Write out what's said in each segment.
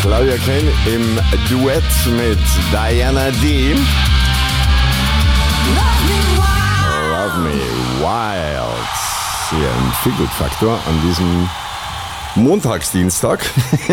Claudia Kane im Duett mit Diana D. Love Me Wild. Hier im Feelgood-Faktor an diesem Montagsdienstag.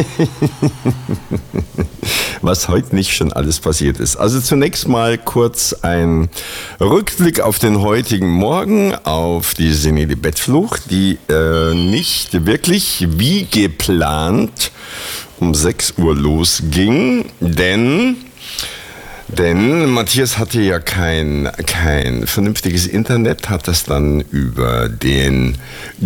Was heute nicht schon alles passiert ist. Also zunächst mal kurz ein Rückblick auf den heutigen Morgen, auf die senile Bettflucht, die nicht wirklich wie geplant um 6 Uhr losging, denn Matthias hatte ja kein vernünftiges Internet, hat das dann über den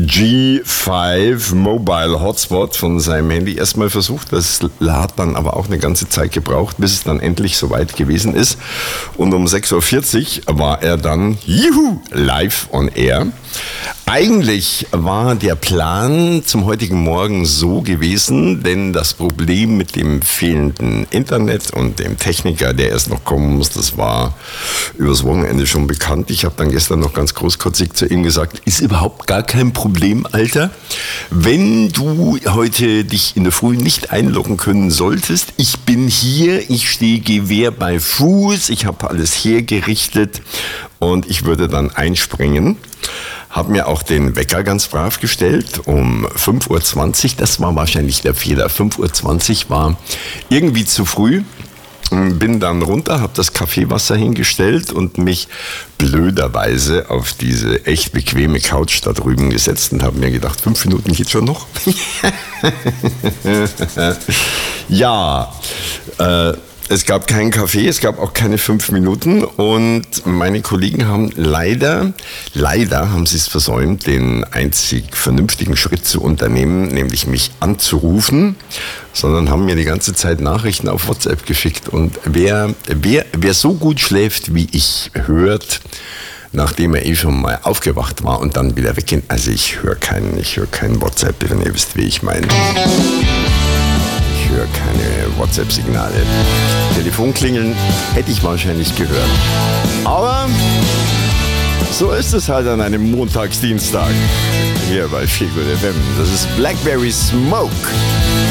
G5 Mobile Hotspot von seinem Handy erstmal versucht. Das hat dann aber auch eine ganze Zeit gebraucht, bis es dann endlich soweit gewesen ist. Und um 6.40 Uhr war er dann live on air. Eigentlich war der Plan zum heutigen Morgen so gewesen, denn das Problem mit dem fehlenden Internet und dem Techniker, der erst noch kommen muss, das war übers Wochenende schon bekannt. Ich habe dann gestern noch ganz großkotzig zu ihm gesagt, ist überhaupt gar kein Problem, Alter. Wenn du heute dich in der Früh nicht einloggen können solltest, ich bin hier, ich stehe Gewehr bei Fuß, ich habe alles hergerichtet und ich würde dann einspringen. Habe mir auch den Wecker ganz brav gestellt um 5.20 Uhr. Das war wahrscheinlich der Fehler. 5.20 Uhr war irgendwie zu früh. Bin dann runter, habe das Kaffeewasser hingestellt und mich blöderweise auf diese echt bequeme Couch da drüben gesetzt und habe mir gedacht, 5 Minuten geht schon noch. Ja, es gab keinen Kaffee, es gab auch keine 5 Minuten und meine Kollegen haben leider haben sie es versäumt, den einzig vernünftigen Schritt zu unternehmen, nämlich mich anzurufen, sondern haben mir die ganze Zeit Nachrichten auf WhatsApp geschickt. Und wer so gut schläft wie ich, hört, nachdem er schon mal aufgewacht war und dann wieder wegging, also ich höre kein WhatsApp, wenn ihr wisst, wie ich meine. Ich höre keine WhatsApp-Signale. Telefonklingeln hätte ich wahrscheinlich gehört. Aber so ist es halt an einem Montagsdienstag hier bei Feelgood FM. Das ist Blackberry Smoke.